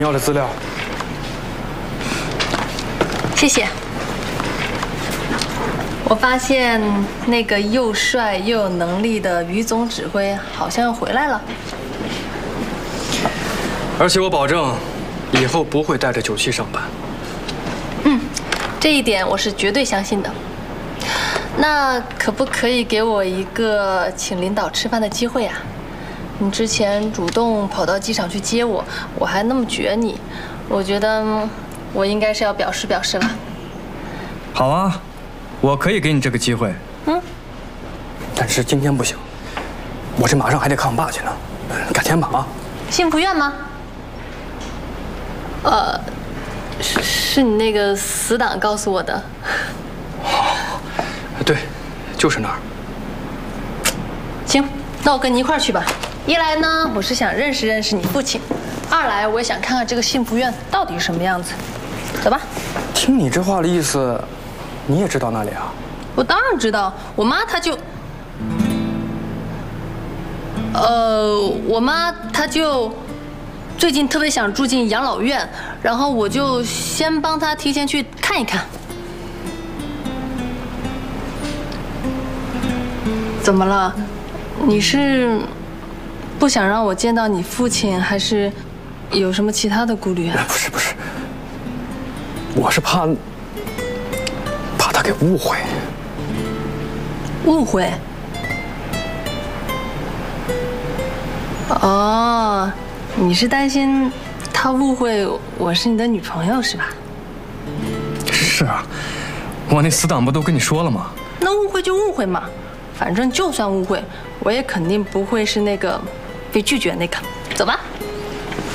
要的资料。 谢谢。我发现那个又帅又有能力的于总指挥好像又回来了。 而且我保证，以后不会带着酒气上班。 这一点我是绝对相信的。那可不可以给我一个请领导吃饭的机会啊？你之前主动跑到机场去接我，我还那么撅你，我觉得我应该是要表示表示了。 好啊，我可以给你这个机会。但是今天不行，我这马上还得看我爸去呢，改天吧啊。 幸福院吗？是你那个死党告诉我的。 对，就是那儿。 行，那我跟你一块儿去吧。一来呢，我是想认识认识你父亲；二来，我也想看看这个幸福院到底是什么样子。走吧。 听你这话的意思，你也知道那里啊？ 我当然知道，我妈她就，我妈她就最近特别想住进养老院，然后我就先帮她提前去看一看。怎么了？你是不想让我见到你父亲，还是有什么其他的顾虑啊？ 不是，我是怕他给误会。 误会？哦，你是担心他误会我是你的女朋友是吧？ 是啊，我那死党不都跟你说了吗？ 那误会就误会嘛，反正就算误会，我也肯定不会是那个被拒绝那个。走吧。